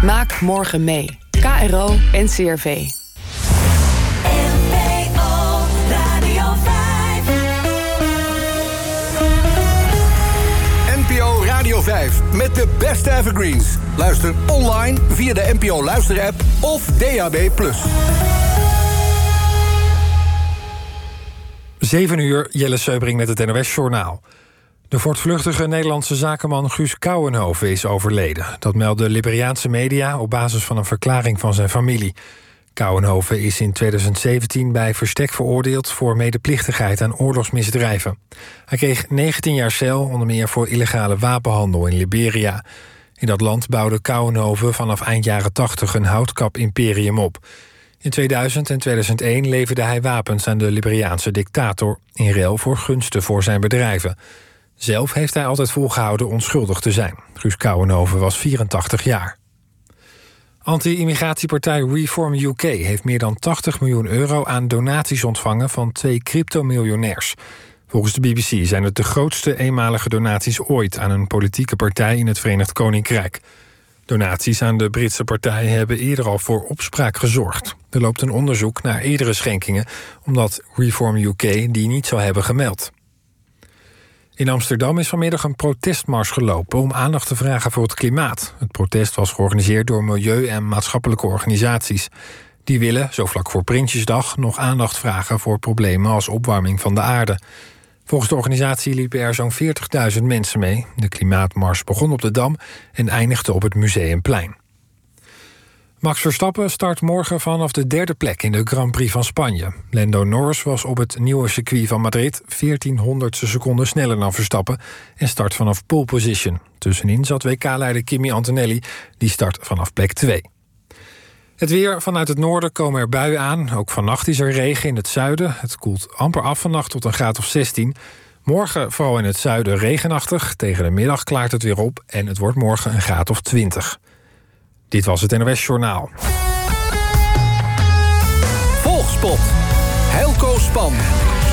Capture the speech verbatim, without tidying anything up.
Maak morgen mee. K R O en C R V. N P O Radio vijf met de beste evergreens. Luister online via de N P O Luister-app of D A B plus. zeven uur, Jelle Seubring met het N O S-journaal. De voortvluchtige Nederlandse zakenman Guus Couwenhove is overleden. Dat melden Liberiaanse media op basis van een verklaring van zijn familie. Couwenhove is in tweeduizend zeventien bij verstek veroordeeld voor medeplichtigheid aan oorlogsmisdrijven. Hij kreeg negentien jaar cel, onder meer voor illegale wapenhandel in Liberia. In dat land bouwde Couwenhove vanaf eind jaren tachtig een houtkap-imperium op. In tweeduizend en tweeduizend één leverde hij wapens aan de Liberiaanse dictator in ruil voor gunsten voor zijn bedrijven. Zelf heeft hij altijd volgehouden onschuldig te zijn. Guus Couwenhove was vierentachtig jaar. Anti-immigratiepartij Reform U K heeft meer dan tachtig miljoen euro aan donaties ontvangen van twee cryptomiljonairs. Volgens de B B C zijn het de grootste eenmalige donaties ooit aan een politieke partij in het Verenigd Koninkrijk. Donaties aan de Britse partij hebben eerder al voor opspraak gezorgd. Er loopt een onderzoek naar eerdere schenkingen, omdat Reform U K die niet zou hebben gemeld. In Amsterdam is vanmiddag een protestmars gelopen om aandacht te vragen voor het klimaat. Het protest was georganiseerd door milieu- en maatschappelijke organisaties. Die willen, zo vlak voor Prinsjesdag, nog aandacht vragen voor problemen als opwarming van de aarde. Volgens de organisatie liepen er zo'n veertigduizend mensen mee. De klimaatmars begon op de Dam en eindigde op het Museumplein. Max Verstappen start morgen vanaf de derde plek in de Grand Prix van Spanje. Lando Norris was op het nieuwe circuit van Madrid veertienhonderdste seconden sneller dan Verstappen en start vanaf pole position. Tussenin zat W K-leider Kimi Antonelli, die start vanaf plek twee. Het weer: vanuit het noorden komen er buien aan. Ook vannacht is er regen in het zuiden. Het koelt amper af vannacht tot een graad of zestien. Morgen vooral in het zuiden regenachtig. Tegen de middag klaart het weer op en het wordt morgen een graad of twintig. Dit was het N O S-journaal. Volgspot. Heilco Span.